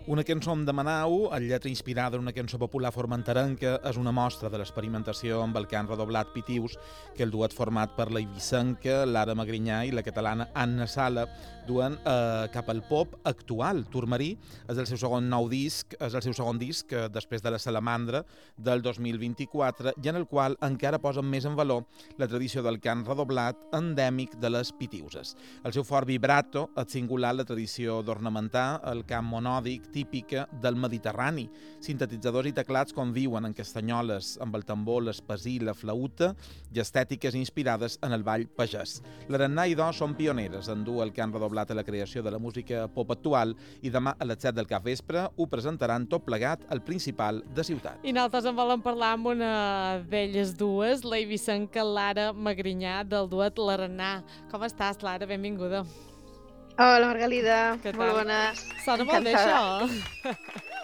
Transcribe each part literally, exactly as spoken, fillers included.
Una cançó amb Demanau, el lletra inspirada en una cançó popular formenterenca, és una mostra de l'experimentació amb el cant redoblat Pitius, que el duet format per la eivissenca Lara Magrinyà i la catalana Anna Sala duen eh, cap al pop actual. Turmarí és el seu segon nou disc, és el seu segon disc eh, després de la Salamandra del dos mil vint-i-quatre i en el qual encara posen més en valor la tradició del cant redoblat endèmic de les pitiuses. El seu fort vibrato és singular la tradició d'ornamentar el cant monòdic típica del Mediterrani. Sintetitzadors i teclats conviuen en castanyoles amb el tambor, l'espasí, la flauta i estètiques inspirades en el ball pagès. L'Arannà i Do són pioneres en dur el cant redoblat a la creació de la música pop actual i demà a les set del capvespre ho presentaran tot plegat al Principal de Ciutat. I nosaltres en volem parlar amb una d'elles dues, la eivissenca Lara Magrinyà del duet L'Arannà. Com estàs, Lara? Benvinguda. Hola, Margalida. Què tal? Molt bones. Sona molt bé, això.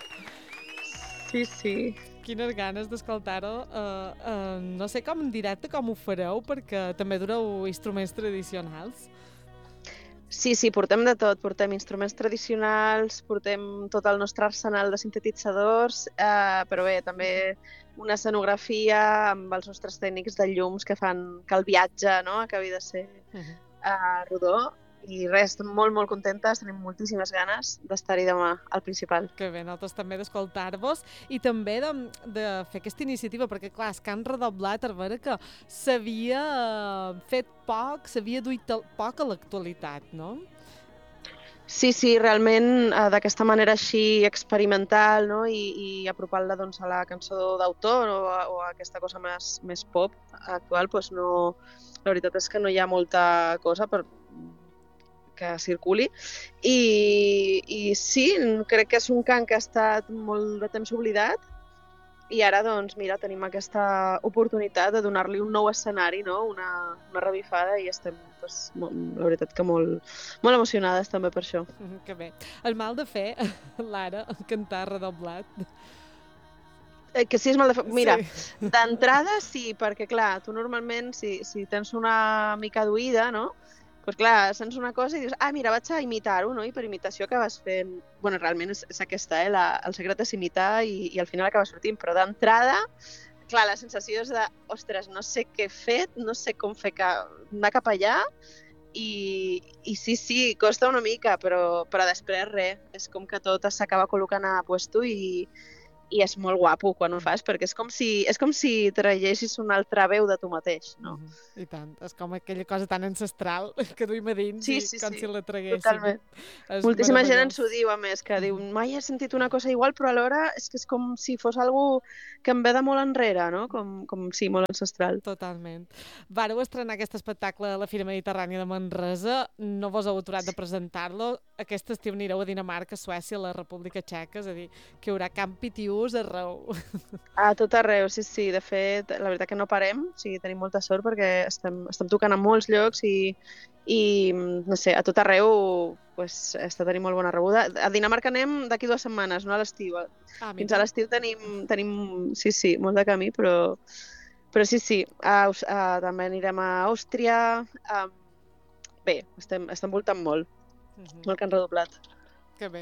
Sí, sí. Quines ganes d'escoltar-ho. Uh, uh, no sé com en directe com ho fareu, perquè també dureu instruments tradicionals. Sí, sí, portem de tot. Portem instruments tradicionals, portem tot el nostre arsenal de sintetitzadors, eh, però bé, també una escenografia amb els nostres tècnics de llums que fan que el viatge, no?, acabi de ser Uh-huh. eh, rodó. I res, estem molt, molt contentes, tenim moltíssimes ganes d'estar-hi demà al Principal. Que bé, nosaltres també d'escoltar-vos i també de, de fer aquesta iniciativa, perquè clar, és que han redoblat a veure que s'havia fet poc, s'havia duit poc a l'actualitat, no? Sí, sí, realment eh, d'aquesta manera així experimental, no?, i, i apropant-la doncs, a la cançó d'autor o, a, o a aquesta cosa més, més pop actual, doncs no, la veritat és que no hi ha molta cosa per que circuli. I, I sí, crec que és un cant que ha estat molt de temps oblidat i ara, doncs, mira, tenim aquesta oportunitat de donar-li un nou escenari, no?, una, una revifada i estem, doncs, molt, la veritat que molt, molt emocionades també per això. Que bé. El mal de fer, Lara, cantar redoblat. Eh, que sí, és mal de fer. Mira, Sí. d'entrada sí, perquè clar, tu normalment si, si tens una mica d'oïda, no?, doncs clar, sents una cosa i dius, ah, mira, vaig a imitar-ho, no?, i per imitació acabes fent... Bueno, realment és, és aquesta, eh? La, el secret és imitar i, i al final acaba sortint, però d'entrada, clar, la sensació és de, ostres, no sé què he fet, no sé com fer que... anar cap allà i, i sí, sí, costa una mica, però, però després res, és com que tot s'acaba col·locant a puesto i... i és molt guapo quan ho fas, perquè és com si, és com si traguessis una altra veu de tu mateix, no? Uh-huh. I tant, és com aquella cosa tan ancestral que duim a dins sí, i sí, com sí, si la traguéssim. Totalment. És moltíssima gent meravellós. ens ho diu, a més, que diu, mai he sentit una cosa igual, però alhora és que és com si fos algo que em ve de molt enrere, no? Com, com sí, molt ancestral. Totalment. Vareu estrenar aquest espectacle a la Fira Mediterrània de Manresa, no vos heu aturat de presentar-lo, aquest estiu anireu a Dinamarca, Suècia, la República Txeca, és a dir, que hi haurà camp pitiús arreu. A tot arreu, sí, sí. De fet, la veritat que no parem, o sigui, tenim molta sort perquè estem, estem tocant a molts llocs i, i no sé, a tot arreu pues, està tenint molt bona rebuda. A Dinamarca anem d'aquí dues setmanes, no a l'estiu. Ah, Fins a l'estiu tenim, tenim, sí, sí, molt de camí, però, però sí, sí. A, a, també anirem a Àustria. A, bé, estem, estem voltant molt, uh-huh. molt que han redoblat. Que bé.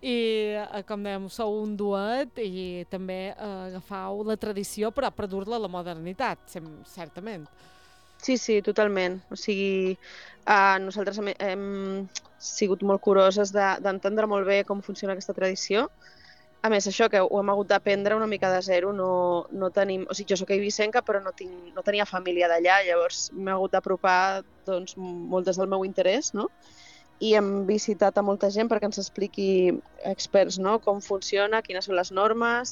I, com dèiem, sou un duet i també eh, agafau la tradició, però per dur-la a la modernitat, certament. Sí, sí, totalment. O sigui, eh, nosaltres hem, hem sigut molt curoses d'entendre de, molt bé com funciona aquesta tradició. A més, això que ho hem hagut d'aprendre una mica de zero, no, no tenim... O sigui, jo soc eivissenca, però no, tinc, no tenia família d'allà, llavors m'he hagut d'apropar doncs, molt des del meu interès, no? I hem visitat a molta gent perquè ens expliqui experts, no?, com funciona, quines són les normes,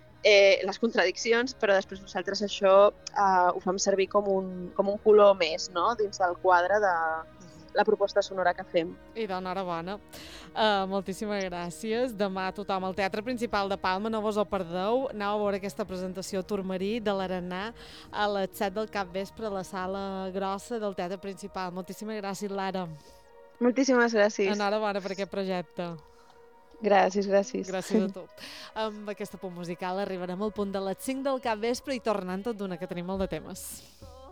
eh, les contradiccions, però després nosaltres això eh, ho fem servir com un, com un color més, no?, dins del quadre de la proposta sonora que fem. I d'enhorabona. Uh, moltíssimes gràcies. Demà tothom al Teatre Principal de Palma, no vos ho perdeu. Aneu a veure aquesta presentació Turmarí de l'Arannà a les set del capvespre a la sala grossa del Teatre Principal. Moltíssimes gràcies, Lara. Moltíssimes gràcies. Enhorabona per aquest projecte. Gràcies, gràcies. Gràcies a tu. Amb aquesta punt musical arribarem al punt de les cinc del capvespre i tornant tot d'una, que tenim molt de temes.